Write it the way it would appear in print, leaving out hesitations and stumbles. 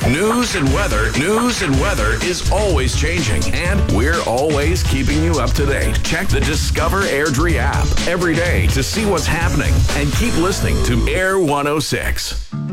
News and weather is always changing, and we're always keeping you up to date. Check the Discover Airdrie app every day to see what's happening, and keep listening to Air 106.